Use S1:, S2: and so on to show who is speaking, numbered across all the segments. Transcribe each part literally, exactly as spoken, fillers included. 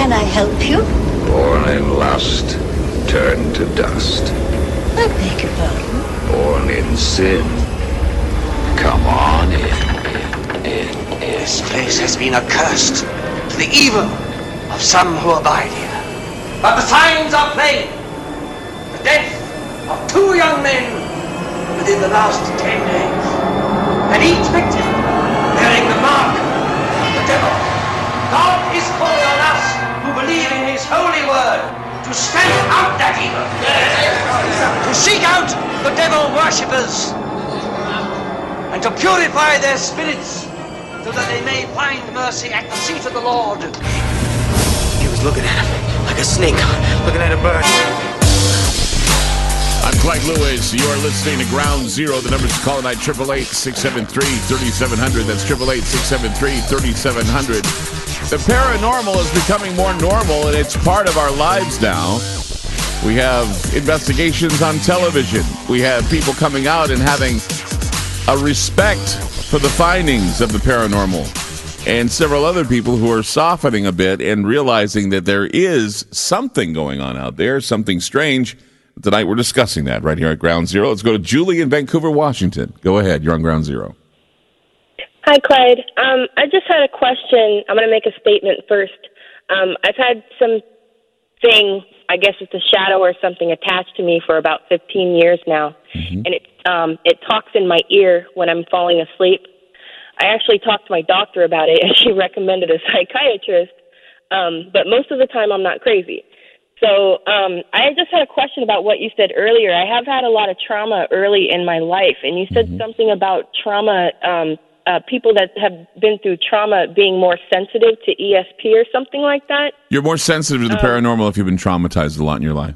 S1: can I help you?
S2: Born in lust, turned to dust.
S1: I beg your pardon?
S2: Born in sin. Come on in, in, in, in.
S3: This place has been accursed to the evil of some who abide here. But the signs are plain. The death of two young men within the last ten days. And each victim bearing the mark of the devil. God is calling on us who believe in his holy word to stamp out that evil. To seek out the devil worshippers. And to purify their spirits so that they may find mercy at the seat of the Lord.
S4: He was looking at him like a snake looking at a bird.
S5: I'm Clyde Lewis. You're listening to Ground Zero. The number's to call tonight, eight eight eight, six seven three, three seven zero zero. That's eight eight eight, six seven three, three seven zero zero. The paranormal is becoming more normal, and it's part of our lives now. We have investigations on television. We have people coming out and having a respect for the findings of the paranormal, and several other people who are softening a bit and realizing that there is something going on out there, something strange. Tonight we're discussing that right here at Ground Zero. Let's go to Julie in Vancouver, Washington. Go ahead. You're on Ground Zero.
S6: Hi, Clyde. Um, I just had a question. I'm going to make a statement first. Um, I've had some thing, I guess it's a shadow or something, attached to me for about fifteen years now. Mm-hmm. And it um, it talks in my ear when I'm falling asleep. I actually talked to my doctor about it, and she recommended a psychiatrist. Um, but most of the time, I'm not crazy. So um, I just had a question about what you said earlier. I have had a lot of trauma early in my life, and you said mm-hmm. something about trauma, um, uh, people that have been through trauma being more sensitive to E S P or something like that.
S5: You're more sensitive to the um, paranormal if you've been traumatized a lot in your life.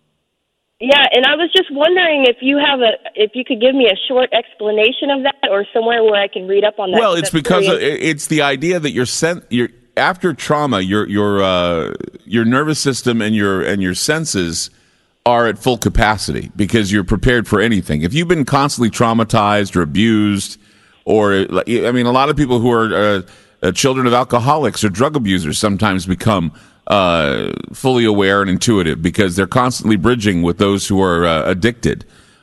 S6: Yeah, and I was just wondering if you have a, if you could give me a short explanation of that, or somewhere where I can read up on that.
S5: Well, it's because of, it's the idea that you're sent, you're after trauma, your your uh, your nervous system and your and your senses are at full capacity because you're prepared for anything. If you've been constantly traumatized or abused, or I mean, a lot of people who are uh, uh, children of alcoholics or drug abusers sometimes become uh, fully aware and intuitive because they're constantly bridging with those who are uh, addicted.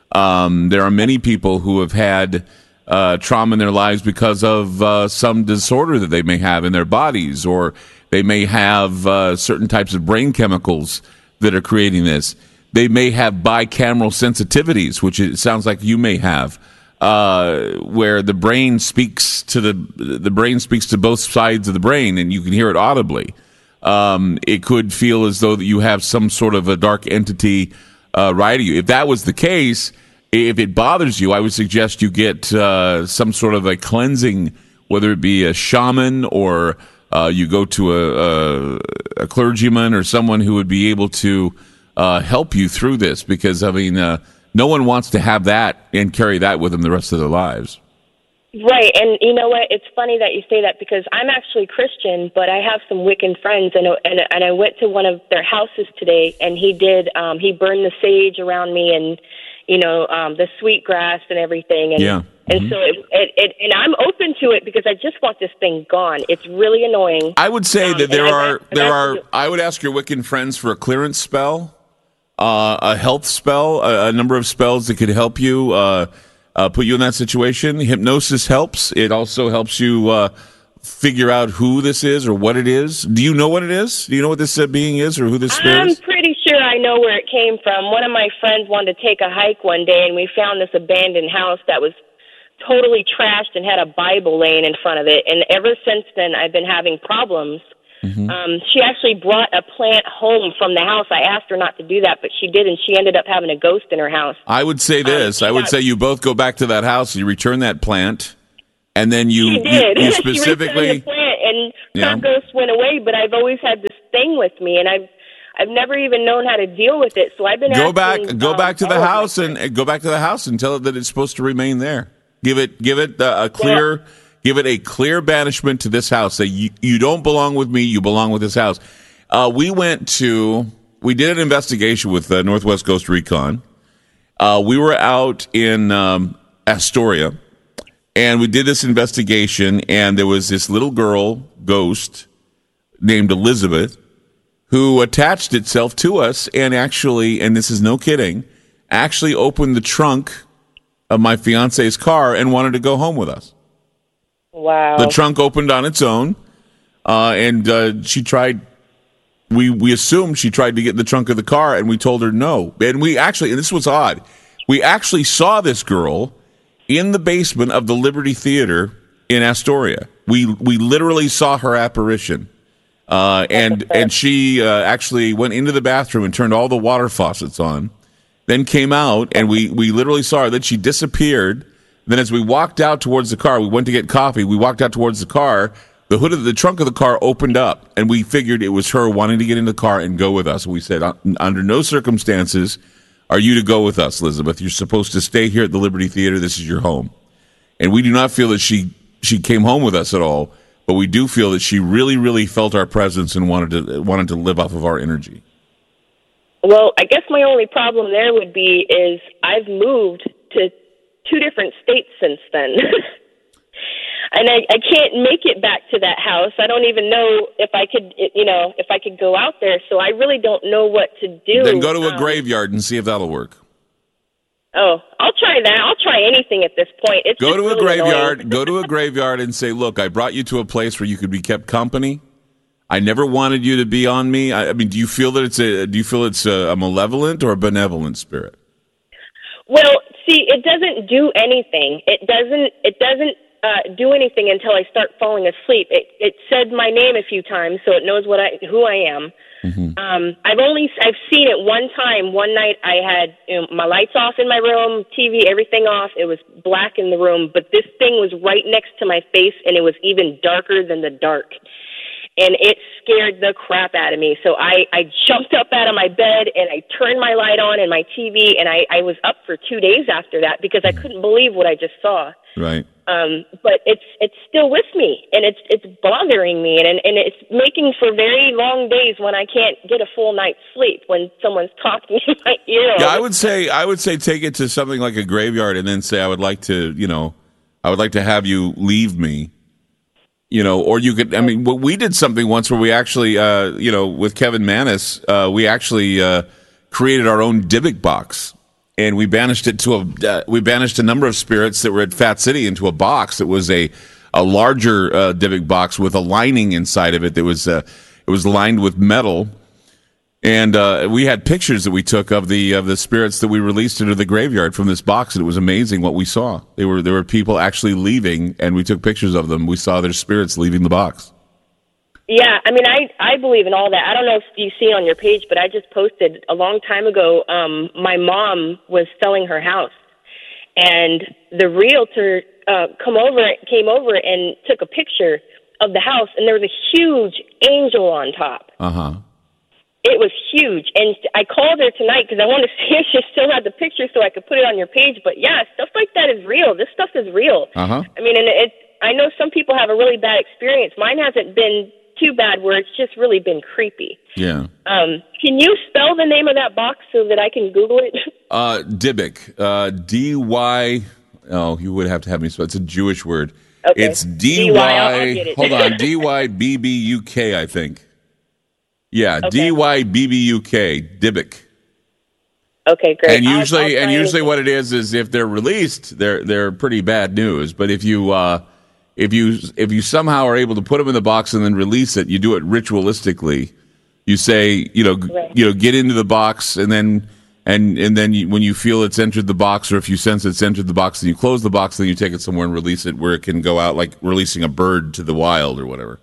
S5: Um, there are many people who have had Uh, trauma in their lives because of uh, some disorder that they may have in their bodies, or they may have uh, certain types of brain chemicals that are creating this. They may have bicameral sensitivities, which it sounds like you may have, uh, where the brain speaks to the the brain speaks to both sides of the brain, and you can hear it audibly. Um, it could feel as though that you have some sort of a dark entity uh, riding you. If that was the case, if it bothers you, I would suggest you get uh, some sort of a cleansing, whether it be a shaman or uh, you go to a, a, a clergyman or someone who would be able to uh, help you through this. Because, I mean, uh, no one wants to have that and carry that with them the rest of their lives.
S6: Right, and you know what? It's funny that you say that because I'm actually Christian, but I have some Wiccan friends, and and, and I went to one of their houses today, and he did um, he burned the sage around me and. You know, um, the sweet grass and everything. And,
S5: yeah.
S6: and
S5: mm-hmm.
S6: so it, it, it, and I'm open to it because I just want this thing gone. It's really annoying.
S5: I would say
S6: um,
S5: that there are,
S6: I'm,
S5: there
S6: I'm
S5: are, I would ask your Wiccan friends for a clearance spell, uh, a health spell, a, a number of spells that could help you, uh, uh, put you in that situation. Hypnosis helps. It also helps you, uh, figure out who this is or what it is. Do you know what it is? Do you know what this uh, being is or who this spirit
S6: I'm
S5: is?
S6: I'm pretty sure I know where it came from. One of my friends wanted to take a hike one day, and we found this abandoned house that was totally trashed and had a Bible laying in front of it. And ever since then, I've been having problems. Mm-hmm. Um, she actually brought a plant home from the house. I asked her not to do that, but she did, and she ended up having a ghost in her house.
S5: I would say this. Um, I would got, say you both go back to that house, you return that plant, and then you,
S6: she did.
S5: you, you specifically...
S6: she returned the plant, and
S5: yeah.
S6: her ghost went away, but I've always had this thing with me, and I've I've never even known how to deal with it. So I've been
S5: go
S6: asking,
S5: back, go
S6: um,
S5: back to the house, and uh, go back to the house and tell it that it's supposed to remain there. Give it, give it uh, a clear, yeah. give it a clear banishment to this house. Say you, you don't belong with me. You belong with this house. Uh, we went to, we did an investigation with uh, Northwest Ghost Recon. Uh, we were out in um, Astoria, and we did this investigation. And there was this little girl ghost named Elizabeth. who attached itself to us and actually, and this is no kidding, actually opened the trunk of my fiance's car and wanted to go home with us.
S6: Wow.
S5: The trunk opened on its own, uh, and uh, she tried, we, we assumed she tried to get in the trunk of the car, and we told her no. And we actually, and this was odd, we actually saw this girl in the basement of the Liberty Theater in Astoria. We we literally saw her apparition. Uh, and and she uh, actually went into the bathroom and turned all the water faucets on, then came out, and we, we literally saw her. Then she disappeared. Then as we walked out towards the car, we went to get coffee. We walked out towards the car. The hood of the trunk of the car opened up, and we figured it was her wanting to get in the car and go with us. We said, under no circumstances are you to go with us, Elizabeth. You're supposed to stay here at the Liberty Theater. This is your home. And we do not feel that she, she came home with us at all. But we do feel that she really, really felt our presence and wanted to wanted to live off of our energy.
S6: Well, I guess my only problem there would be is I've moved to two different states since then. And I, I can't make it back to that house. I don't even know if I could, you know, if I could go out there. So I really don't know what to do.
S5: Then go to a
S6: um,
S5: graveyard and see if that'll work.
S6: Oh, I'll try that. I'll try anything at this point. It's
S5: go
S6: just
S5: to a
S6: really
S5: graveyard.
S6: annoying.
S5: Go to a graveyard and say, "Look, I brought you to a place where you could be kept company. I never wanted you to be on me. I, I mean, do you feel that it's a? Do you feel it's a, a malevolent or a benevolent spirit?"
S6: Well, see, it doesn't do anything. It doesn't. It doesn't uh, do anything until I start falling asleep. It it said my name a few times, so it knows what I who I am. Mm-hmm. Um, I've only I've seen it one time. One night I had you know, my lights off in my room, T V, everything off. It was black in the room, but this thing was right next to my face, and it was even darker than the dark. And it scared the crap out of me. So I, I jumped up out of my bed, and I turned my light on and my T V, and I, I was up for two days after that because I couldn't believe what I just saw.
S5: Right.
S6: Um, but it's it's still with me, and it's it's bothering me, and, and it's making for very long days when I can't get a full night's sleep when someone's talking in my ear.
S5: Yeah, I would say I would say take it to something like a graveyard, and then say I would like to, you know, I would like to have you leave me. You know, or you could, I mean, we did something once where we actually, uh, you know, with Kevin Manis, uh, we actually uh, created our own Dybbuk box, and we banished it to a, uh, we banished a number of spirits that were at Fat City into a box. It was a, a larger uh, Dybbuk box with a lining inside of it that was, uh, it was lined with metal. And uh, we had pictures that we took of the of the spirits that we released into the graveyard from this box, and it was amazing what we saw. They were there were people actually leaving, and we took pictures of them. We saw their spirits leaving the box.
S6: Yeah, I mean, I I believe in all that. I don't know if you see on your page, but I just posted a long time ago. Um, my mom was selling her house, and the realtor uh, come over came over and took a picture of the house, and there was a huge angel on top.
S5: Uh huh.
S6: It was huge, and I called her tonight because I wanted to see if she still had the picture so I could put it on your page. But yeah, stuff like that is real. This stuff is real.
S5: Uh-huh.
S6: I mean, and it. I know some people have a really bad experience. Mine hasn't been too bad, where it's just really been creepy.
S5: Yeah.
S6: Um, can you spell the name of that box so that I can Google it?
S5: Uh, Dybbuk. Uh, D Y. Oh, you would have to have me spell. It's a Jewish word.
S6: Okay.
S5: It's D Y. Hold on. D Y B B U K, I think. Yeah,
S6: okay.
S5: D Y B B U K, Dybbuk.
S6: Okay, great.
S5: And usually,
S6: I'll, I'll
S5: and usually,
S6: and...
S5: what it is is if they're released, they're they're pretty bad news. But if you uh, if you if you somehow are able to put them in the box and then release it, you do it ritualistically. You say, you know,
S6: right.
S5: you know, get into the box, and then and and then you, when you feel it's entered the box, or if you sense it's entered the box, then you close the box, then you take it somewhere and release it where it can go out, like releasing a bird to the wild or whatever.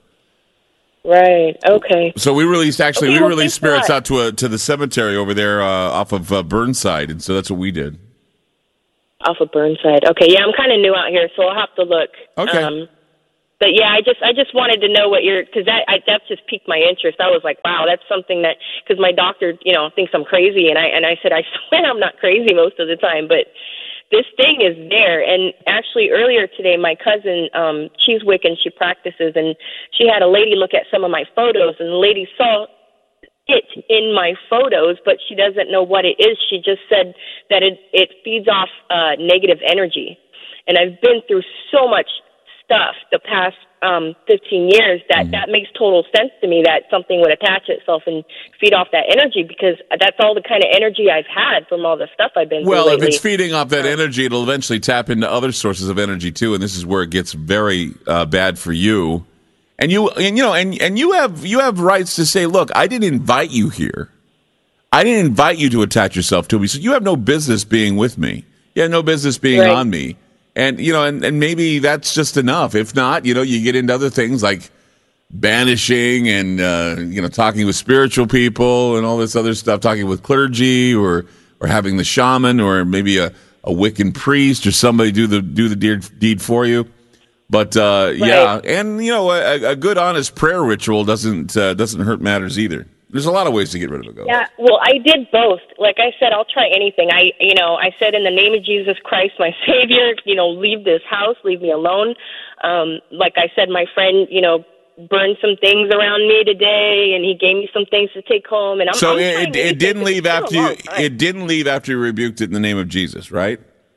S6: Right. Okay.
S5: So we released actually
S6: okay,
S5: we
S6: well,
S5: released spirits
S6: that.
S5: out to a to the cemetery over there uh, off of uh, Burnside, and so that's what we did.
S6: Off of Burnside. Okay. Yeah, I'm kind of new out here, so I'll have to look.
S5: Okay.
S6: Um, but yeah, I just I just wanted to know what you're because that I, that just piqued my interest. I was like, wow, that's something that because my doctor you know thinks I'm crazy, and I and I said I swear I'm not crazy most of the time, but. This thing is there, and actually earlier today, my cousin, um, she's Wiccan, she practices, and she had a lady look at some of my photos, and the lady saw it in my photos, but she doesn't know what it is. She just said that it, it feeds off uh, negative energy, and I've been through so much stuff the past um, fifteen years, that, mm-hmm. that makes total sense to me that something would attach itself and feed off that energy, because that's all the kind of energy I've had from all the stuff I've been
S5: well,
S6: through
S5: if
S6: lately.
S5: it's feeding off that energy, it'll eventually tap into other sources of energy too, and this is where it gets very uh, bad for you. And you, and you know, and and you have you have rights to say, look, I didn't invite you here. I didn't invite you to attach yourself to me, so you have no business being with me. You have no business being
S6: right.
S5: on me. And you know, and, and maybe that's just enough. If not, you know, you get into other things like banishing and uh, you know, talking with spiritual people and all this other stuff, talking with clergy, or or having the shaman, or maybe a, a Wiccan priest or somebody do the do the deed, deed for you. But uh, right. yeah, and you know, a, a good honest prayer ritual doesn't uh, doesn't hurt matters either. There's a lot of ways to get rid of a ghost.
S6: Yeah, well, I did both. Like I said, I'll try anything. I, you know, I said, in the name of Jesus Christ, my Savior, you know, leave this house, leave me alone. Um, like I said, my friend, you know, burned some things around me today, and he gave me some things to take home. And I'm
S5: so
S6: I'm
S5: it, it, it didn't leave after you. It didn't leave after you rebuked it in the name of Jesus, right?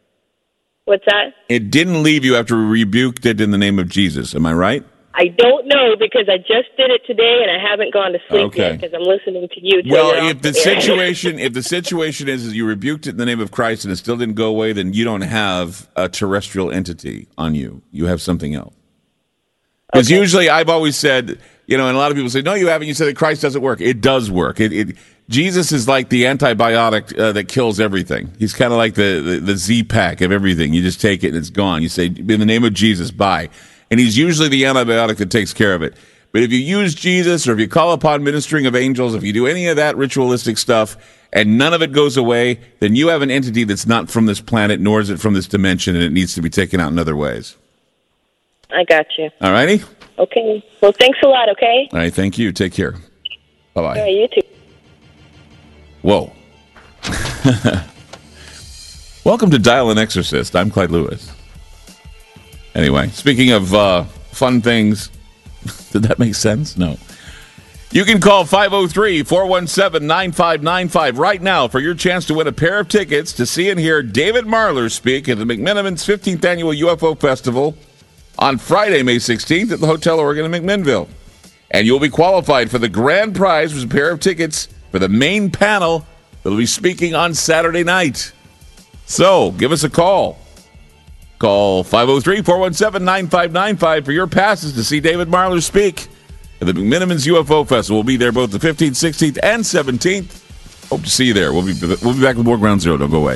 S6: What's that?
S5: It didn't leave you after you rebuked it in the name of Jesus. Am I right?
S6: I don't know, because I just did it today and I haven't gone to sleep
S5: okay.
S6: yet because I'm listening to you.
S5: Well, if the situation if the situation is that you rebuked it in the name of Christ and it still didn't go away, then you don't have a terrestrial entity on you. You have something else. Because okay. usually I've always said, you know, and a lot of people say, no, you haven't. You said that Christ doesn't work. It does work. It, it Jesus is like the antibiotic uh, that kills everything. He's kind of like the, the, the Z-Pack of everything. You just take it and it's gone. You say, in the name of Jesus, bye. And he's usually the antibiotic that takes care of it. But if you use Jesus, or if you call upon ministering of angels, if you do any of that ritualistic stuff, and none of it goes away, then you have an entity that's not from this planet, nor is it from this dimension, and it needs to be taken out in other ways.
S6: I got you.
S5: All righty?
S6: Okay. Well, thanks a lot, okay?
S5: All right, thank you. Take care. Bye-bye.
S6: Yeah, you too.
S5: Whoa. Welcome to Dial an Exorcist. I'm Clyde Lewis. Anyway, speaking of uh, fun things, did that make sense? No. You can call five oh three, four one seven, nine five nine five right now for your chance to win a pair of tickets to see and hear David Marler speak at the McMenamins fifteenth Annual U F O Festival on Friday, May sixteenth at the Hotel Oregon in McMinnville. And you'll be qualified for the grand prize, which is a pair of tickets for the main panel that will be speaking on Saturday night. So, give us a call. Call five oh three, four one seven, nine five nine five for your passes to see David Marler speak at the McMenamins U F O Festival. We'll be there both the fifteenth, sixteenth, and seventeenth. Hope to see you there. We'll be we'll be back with more Ground Zero. Don't go away.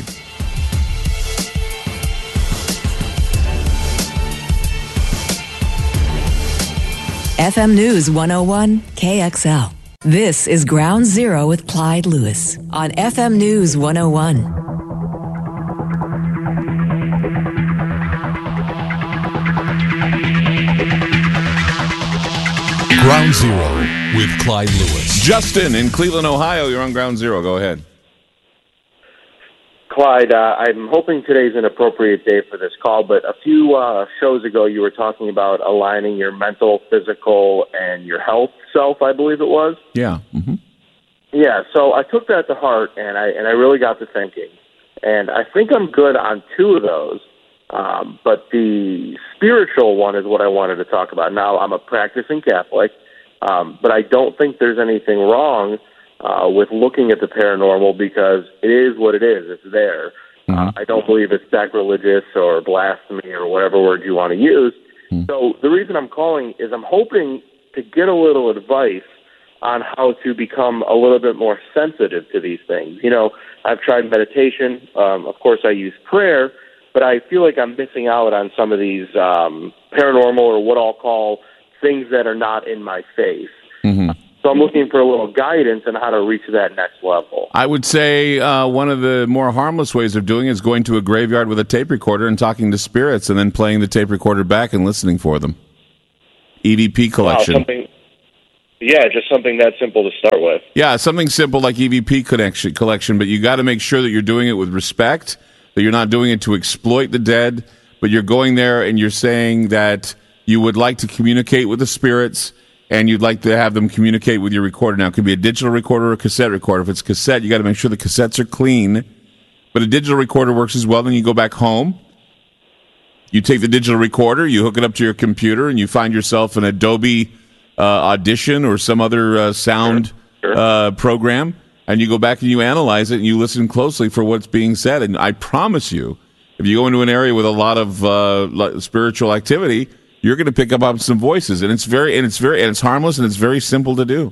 S7: F M News one oh one K X L. This is Ground Zero with Clyde Lewis on F M News one oh one.
S8: Ground Zero with Clyde Lewis.
S5: Justin in Cleveland, Ohio, you're on Ground Zero. Go ahead.
S9: Clyde, uh, I'm hoping today's an appropriate day for this call, but a few uh, shows ago you were talking about aligning your mental, physical, and your health self, I believe it was.
S5: Yeah. Mm-hmm.
S9: Yeah, so I took that to heart, and I and I really got to thinking. And I think I'm good on two of those. Um, but the spiritual one is what I wanted to talk about. Now, I'm a practicing Catholic, um, but I don't think there's anything wrong uh, with looking at the paranormal, because it is what it is. It's there. Mm-hmm. Uh, I don't believe it's sacrilegious or blasphemy or whatever word you want to use. Mm-hmm. So the reason I'm calling is I'm hoping to get a little advice on how to become a little bit more sensitive to these things. You know, I've tried meditation. Um, of course, I use prayer. But I feel like I'm missing out on some of these um, paranormal, or what I'll call things that are not in my face. Mm-hmm. So I'm looking for a little guidance on how to reach that next level.
S5: I would say uh, one of the more harmless ways of doing it is going to a graveyard with a tape recorder and talking to spirits, and then playing the tape recorder back and listening for them. E V P collection.
S9: Wow, something, yeah, just something that simple to start with.
S5: Yeah, something simple like E V P connection, collection, but you got to make sure that you're doing it with respect, that you're not doing it to exploit the dead, but you're going there and you're saying that you would like to communicate with the spirits, and you'd like to have them communicate with your recorder. Now, it could be a digital recorder or a cassette recorder. If it's cassette, you got to make sure the cassettes are clean, but a digital recorder works as well. Then you go back home, You take the digital recorder, you hook it up to your computer, and you find yourself in Adobe uh, Audition or some other uh, sound
S9: Sure. Sure.
S5: Uh, program, and you go back and you analyze it and you listen closely for what's being said. And I promise you, if you go into an area with a lot of uh, spiritual activity, you're going to pick up on some voices, and it's very and it's very and it's harmless and it's very simple to do.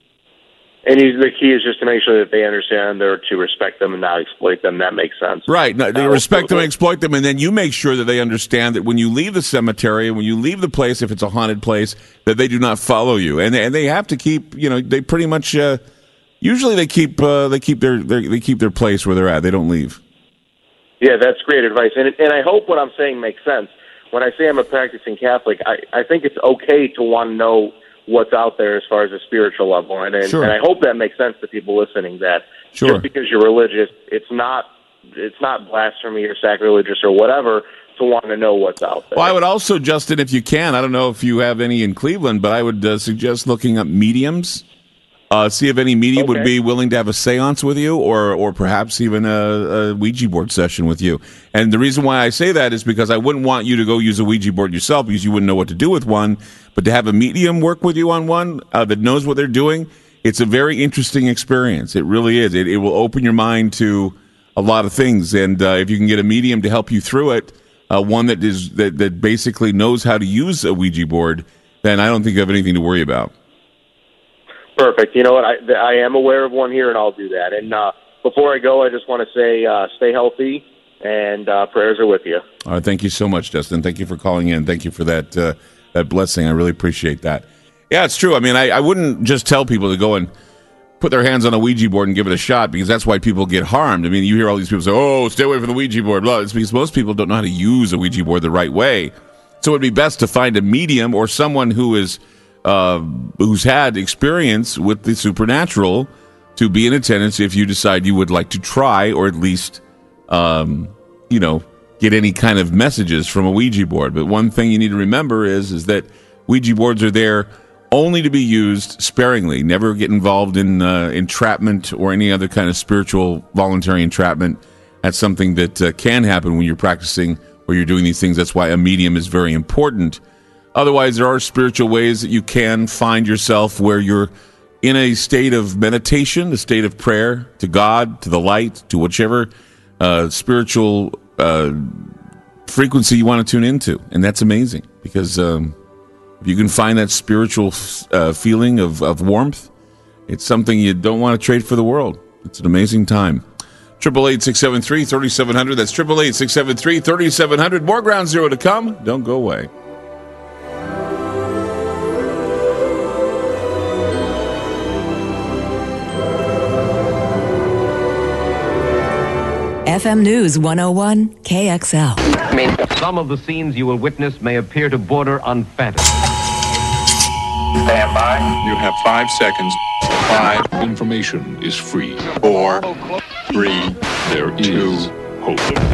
S9: And the key is just to make sure that they understand they're to respect them and not exploit them. That makes sense.
S5: Right. No, they
S9: Uh,
S5: respect them and exploit them, and then you make sure that they understand that when you leave the cemetery and when you leave the place, if it's a haunted place, that they do not follow you. And they, and they have to keep, you know, they pretty much, uh, usually they keep uh, they keep their, their they keep their place where they're at. They don't leave.
S9: Yeah, that's great advice. And, and I hope what I'm saying makes sense. When I say I'm a practicing Catholic, I, I think it's okay to want to know what's out there as far as a spiritual level. And, and,
S5: Sure.
S9: and I hope that makes sense to people listening, that
S5: Sure.
S9: just because you're religious, it's not it's not blasphemy or sacrilegious or whatever to want to know what's out there.
S5: Well, I would also, Justin, if you can, I don't know if you have any in Cleveland, but I would uh, suggest looking up mediums. Uh, see if any medium would
S9: Okay.
S5: be willing to have a seance with you, or or perhaps even a, a Ouija board session with you. And the reason why I say that is because I wouldn't want you to go use a Ouija board yourself, because you wouldn't know what to do with one. But to have a medium work with you on one uh, that knows what they're doing, it's a very interesting experience. It really is. It, it will open your mind to a lot of things. And uh, if you can get a medium to help you through it, uh, one that is that, that basically knows how to use a Ouija board, then I don't think you have anything to worry about.
S9: Perfect. You know what? I, I am aware of one here, and I'll do that. And uh, before I go, I just want to say uh, stay healthy, and uh, prayers are with you.
S5: All right, thank you so much, Justin. Thank you for calling in. Thank you for that uh, that blessing. I really appreciate that. Yeah, it's true. I mean, I, I wouldn't just tell people to go and put their hands on a Ouija board and give it a shot, because that's why people get harmed. I mean, you hear all these people say, oh, stay away from the Ouija board. Well, it's because most people don't know how to use a Ouija board the right way. So it would be best to find a medium or someone who is uh, who's had experience with the supernatural to be in attendance if you decide you would like to try, or at least, um, you know, get any kind of messages from a Ouija board. But one thing you need to remember is, is that Ouija boards are there only to be used sparingly. Never get involved in uh, entrapment or any other kind of spiritual voluntary entrapment. That's something that uh, can happen when you're practicing or you're doing these things. That's why a medium is very important. Otherwise, there are spiritual ways that you can find yourself where you're in a state of meditation, a state of prayer to God, to the light, to whichever uh, spiritual uh, frequency you want to tune into. And that's amazing, because um, if you can find that spiritual uh, feeling of, of warmth, it's something you don't want to trade for the world. It's an amazing time. Triple eight six seven three thirty seven hundred. That's triple eight six seven three thirty seven hundred. More Ground Zero to come. Don't go away.
S7: F M News one oh one K X L.
S10: Some of the scenes you will witness may appear to border on fantasy.
S2: Stand by.
S8: You have five seconds. Five. Information is free. Four. Three. There is hope.